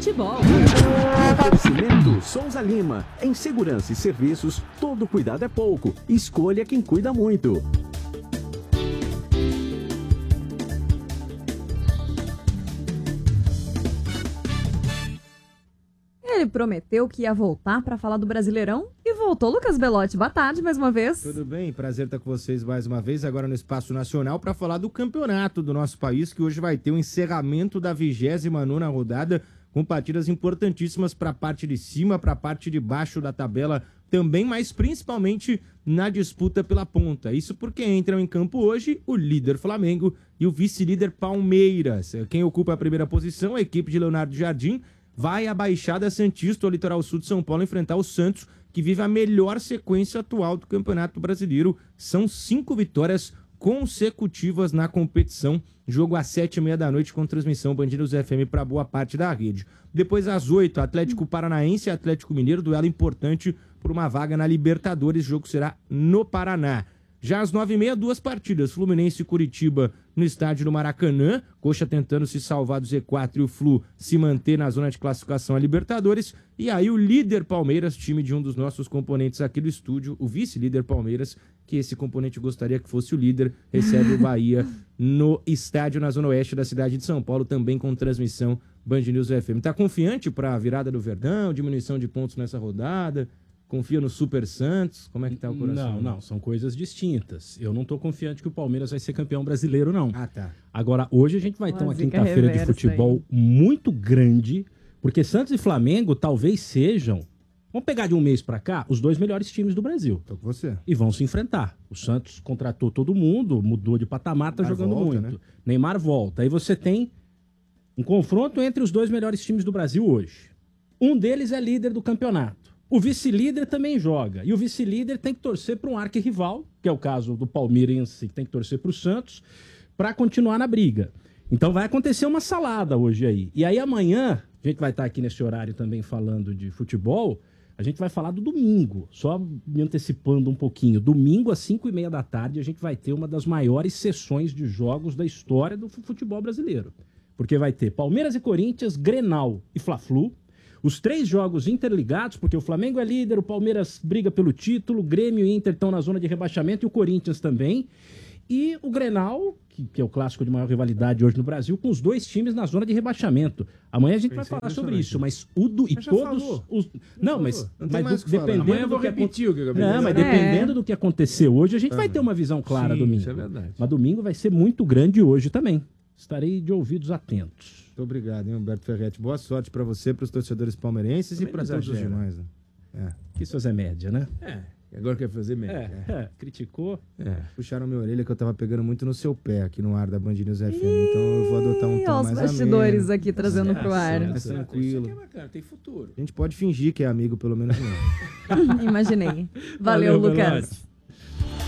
futebol. Oferecimento Souza Lima. Em segurança e serviços, todo cuidado é pouco. Escolha quem cuida muito. Ele prometeu que ia voltar para falar do Brasileirão e voltou. Lucas Belotti, boa tarde mais uma vez. Tudo bem? Prazer estar com vocês mais uma vez, agora no Espaço Nacional, para falar do campeonato do nosso país, que hoje vai ter o encerramento da 29ª rodada, com partidas importantíssimas para a parte de cima, para a parte de baixo da tabela também, mas principalmente na disputa pela ponta. Isso porque entram em campo hoje o líder Flamengo e o vice-líder Palmeiras. Quem ocupa a primeira posição, a equipe de Leonardo Jardim, vai à Baixada Santista, ao litoral sul de São Paulo, enfrentar o Santos, que vive a melhor sequência atual do Campeonato Brasileiro. São 5 vitórias consecutivas na competição. Jogo às 7h30 com transmissão Band News FM para boa parte da rede. Depois às 8h, Atlético Paranaense e Atlético Mineiro, duelo importante por uma vaga na Libertadores. O jogo será no Paraná. Já às 9h30, 2 partidas, Fluminense e Curitiba no estádio do Maracanã, Coxa tentando se salvar do Z4 e o Flu se manter na zona de classificação a Libertadores, e aí o líder Palmeiras, time de um dos nossos componentes aqui do estúdio, o vice-líder Palmeiras, que esse componente gostaria que fosse o líder, recebe o Bahia no estádio na zona oeste da cidade de São Paulo, também com transmissão Band News FM. Tá confiante para a virada do Verdão, diminuição de pontos nessa rodada? Confia no Super Santos? Como é que tá o coração? Não, são coisas distintas. Eu não tô confiante que o Palmeiras vai ser campeão brasileiro, não. Ah, tá. Agora, hoje a gente vai ter uma quinta-feira de futebol muito grande, porque Santos e Flamengo talvez sejam, vamos pegar de um mês pra cá, os 2 melhores times do Brasil. Tô com você. E vão se enfrentar. O Santos contratou todo mundo, mudou de patamar, tá jogando muito. Né? Neymar volta. Aí você tem um confronto entre os 2 melhores times do Brasil hoje. Um deles é líder do campeonato. O vice-líder também joga. E o vice-líder tem que torcer para um arquirrival, que é o caso do Palmeirense, que tem que torcer para o Santos, para continuar na briga. Então vai acontecer uma salada hoje aí. E aí amanhã, a gente vai estar aqui nesse horário também falando de futebol, a gente vai falar do domingo. Só me antecipando um pouquinho. Domingo, às 5h30 da tarde, a gente vai ter uma das maiores sessões de jogos da história do futebol brasileiro. Porque vai ter Palmeiras e Corinthians, Grenal e Fla-Flu. Os 3 jogos interligados, porque o Flamengo é líder, o Palmeiras briga pelo título, o Grêmio e Inter estão na zona de rebaixamento e o Corinthians também. E o Grenal, que é o clássico de maior rivalidade hoje no Brasil, com os 2 times na zona de rebaixamento. Amanhã a gente vai falar sobre isso, mas dependendo do que acontecer. Mas dependendo do que acontecer hoje, a gente vai ter uma visão clara domingo. Isso é verdade. Mas domingo vai ser muito grande hoje também. Estarei de ouvidos atentos. Muito obrigado, hein, Humberto Ferretti. Boa sorte para você, para os torcedores palmeirenses também e para todos os demais. Né? Quis fazer média, né? Agora quer fazer média. Criticou. Puxaram minha orelha que eu tava pegando muito no seu pé aqui no ar da Band News FM. Então eu vou adotar um tom mais ameno. Os bastidores aqui trazendo pro ar. Mais tranquilo. Isso aqui é bacana, tem futuro. A gente pode fingir que é amigo, pelo menos não. Imaginei. Valeu, Lucas.